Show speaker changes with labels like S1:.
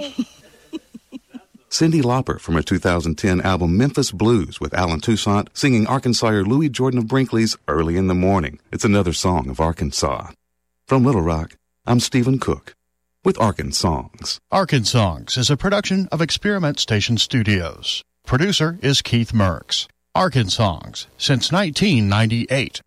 S1: Cyndi Lauper from her 2010 album Memphis Blues with Alan Toussaint singing Arkansaw Louis Jordan of Brinkley's Early in the Morning. It's another song of Arkansas. From Little Rock, I'm Stephen Cook with Arkansongs.
S2: Arkansongs is a production of Experiment Station Studios. Producer is Keith Merks. Arkansongs since 1998.